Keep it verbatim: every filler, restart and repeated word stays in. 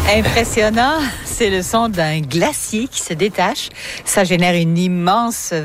Impressionnant, c'est le son d'un glacier qui se détache. Ça génère une immense